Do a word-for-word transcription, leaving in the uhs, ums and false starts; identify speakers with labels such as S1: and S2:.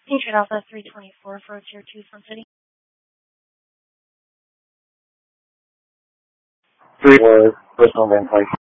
S1: Patriot Alpha three twenty-four for Tier two Sun City.
S2: three was personal ventilation.